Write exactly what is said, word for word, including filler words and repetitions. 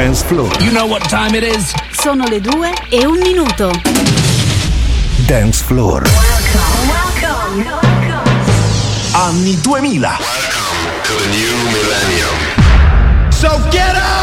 Dance Floor. You know what time it is? Sono le due e un minuto. Dance Floor. Welcome, welcome. Anni duemila. Welcome to the new millennium. So get up!